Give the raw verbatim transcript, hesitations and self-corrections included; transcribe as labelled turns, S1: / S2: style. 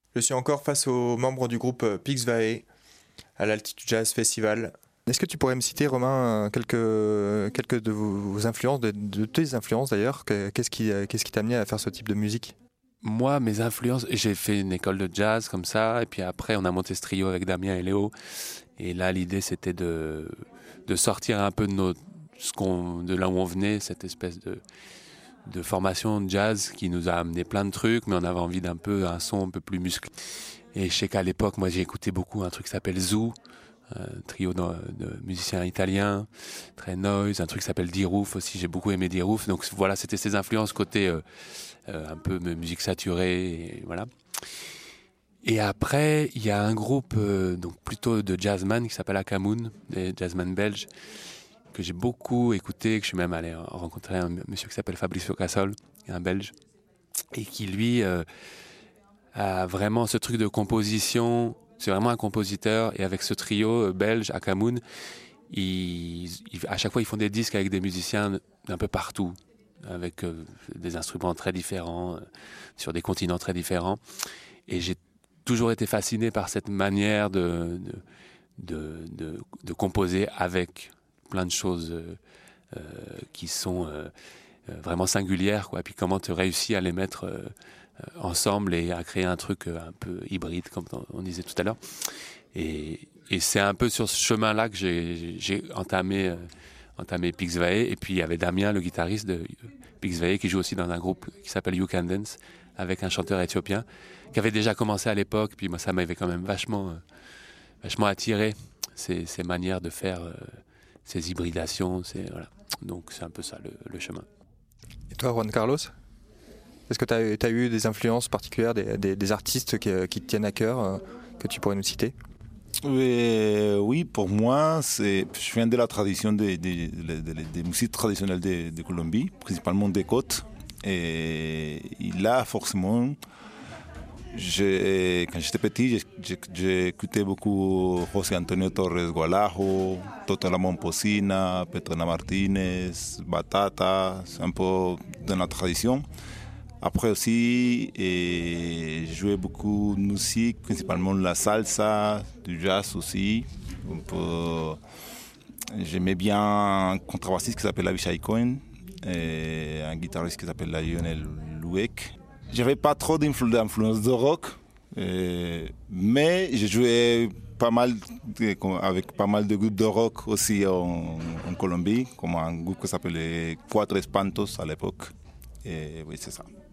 S1: Je suis encore face aux membres du groupe Pixvae à l'Altitude Jazz Festival. Est-ce que tu pourrais me citer, Romain, quelques, quelques de vos influences, de, de tes influences d'ailleurs? Qu'est-ce qui, qu'est-ce qui t'a amené à faire ce type de musique?
S2: Moi, mes influences, j'ai fait une école de jazz comme ça, et puis après on a monté ce trio avec Damien et Léo. Et là, l'idée c'était de, de sortir un peu de, nos, ce qu'on, de là où on venait, cette espèce de, de formation de jazz qui nous a amené plein de trucs, mais on avait envie d'un peu un son un peu plus musclé. Et je sais qu'à l'époque, moi j'ai écouté beaucoup un truc qui s'appelle Zoo, un trio de, de musiciens italiens, très noise, un truc qui s'appelle D-Roof aussi, j'ai beaucoup aimé D-Roof. Donc voilà, c'était ses influences côté euh, euh, un peu musique saturée, et voilà. Et après, il y a un groupe euh, donc plutôt de jazzman qui s'appelle Akamoun, des jazzman belges, que j'ai beaucoup écouté, que je suis même allé rencontrer un monsieur qui s'appelle Fabricio Casol, un belge, et qui lui euh, a vraiment ce truc de composition. C'est vraiment un compositeur, et avec ce trio euh, belge, Akamoun, ils, ils, à chaque fois ils font des disques avec des musiciens d'un peu partout, avec euh, des instruments très différents, euh, sur des continents très différents. Et j'ai toujours été fasciné par cette manière de, de, de, de, de composer avec plein de choses euh, euh, qui sont euh, vraiment singulières, quoi. Et puis comment tu réussis à les mettre euh, ensemble et à créer un truc un peu hybride, comme on disait tout à l'heure. Et, et c'est un peu sur ce chemin-là que j'ai, j'ai entamé, euh, entamé Pixvae. Et puis il y avait Damien, le guitariste de Pixvae, qui joue aussi dans un groupe qui s'appelle You Can Dance, avec un chanteur éthiopien, qui avait déjà commencé à l'époque. Puis moi, ça m'avait quand même vachement, euh, vachement attiré, ces, ces manières de faire, euh, ces hybridations. Ces, voilà. Donc c'est un peu ça le, le chemin.
S1: Et toi, Juan Carlos, est-ce que tu as, as eu des influences particulières, des, des, des artistes qui, qui te tiennent à cœur, euh, que tu pourrais nous citer?
S3: Euh, oui, pour moi, c'est, je viens de la tradition des de, de, de, de musique traditionnelle de, de Colombie, principalement des côtes. Et, et là, forcément, je, quand j'étais petit, j'écoutais beaucoup José Antonio Torres Gualajo, Toto La Momposina, Petrona Martínez, Batata, c'est un peu de la tradition. Après aussi, et je jouais beaucoup de musique, principalement la salsa, du jazz aussi. Un peu, j'aimais bien un contrebassiste qui s'appelle Avishai Cohen et un guitariste qui s'appelle Lionel Louek. J'avais pas trop d'influence de rock, euh, mais j'ai joué pas mal de, avec pas mal de groupes de rock aussi en, en Colombie, comme un groupe qui s'appelait Cuatro Espantos à l'époque. Et oui, c'est ça.